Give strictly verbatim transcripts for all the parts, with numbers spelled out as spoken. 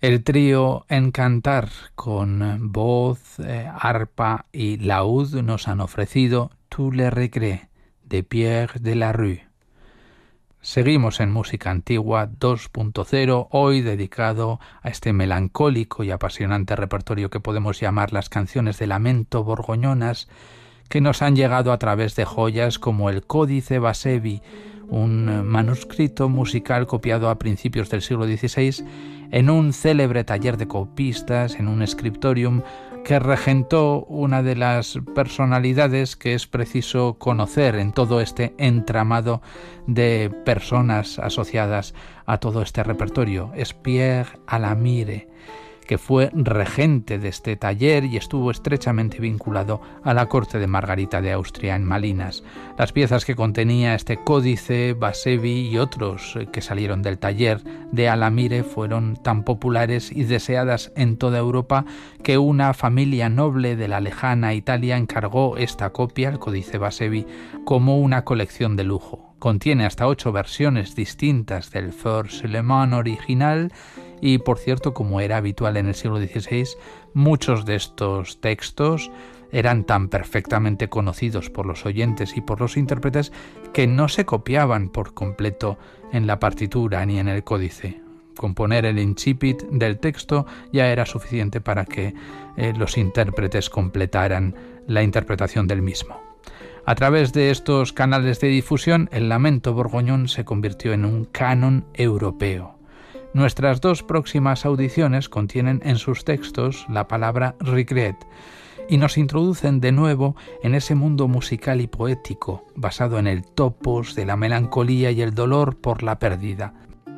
El trío Encantar, con voz, eh, arpa y laúd, nos han ofrecido Tous les regrets de Pierre Delarue. Seguimos en Música Antigua dos punto cero, hoy dedicado a este melancólico y apasionante repertorio que podemos llamar las canciones de lamento borgoñonas, que nos han llegado a través de joyas como el Códice Basevi, un manuscrito musical copiado a principios del siglo dieciséis en un célebre taller de copistas, en un scriptorium que regentó una de las personalidades que es preciso conocer en todo este entramado de personas asociadas a todo este repertorio. Es Pierre Alamire, que fue regente de este taller y estuvo estrechamente vinculado a la corte de Margarita de Austria en Malinas. Las piezas que contenía este Códice Basevi y otros que salieron del taller de Alamire fueron tan populares y deseadas en toda Europa que una familia noble de la lejana Italia encargó esta copia, el Códice Basevi, como una colección de lujo. Contiene hasta ocho versiones distintas del Force Le Mans original y, por cierto, como era habitual en el siglo dieciséis, muchos de estos textos eran tan perfectamente conocidos por los oyentes y por los intérpretes que no se copiaban por completo en la partitura ni en el códice. Componer el incipit del texto ya era suficiente para que eh, los intérpretes completaran la interpretación del mismo. A través de estos canales de difusión, el lamento borgoñón se convirtió en un canon europeo. Nuestras dos próximas audiciones contienen en sus textos la palabra regret y nos introducen de nuevo en ese mundo musical y poético basado en el topos de la melancolía y el dolor por la pérdida.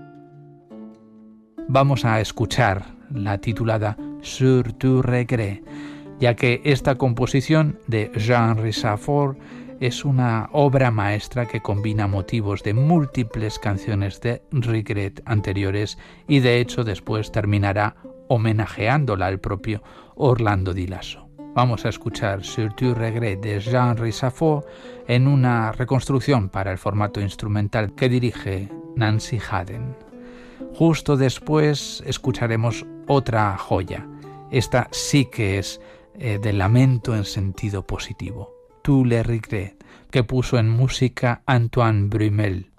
Vamos a escuchar la titulada Sur tu regret, ya que esta composición de Jean Richafort es una obra maestra que combina motivos de múltiples canciones de regret anteriores y de hecho después terminará homenajeándola al propio Orlando Di Lasso. Vamos a escuchar Sur tu regret de Jean Richafort en una reconstrucción para el formato instrumental que dirige Nancy Haden. Justo después escucharemos otra joya. Esta sí que es eh, de lamento en sentido positivo. Tous les regrets, que puso en música Antoine Brumel.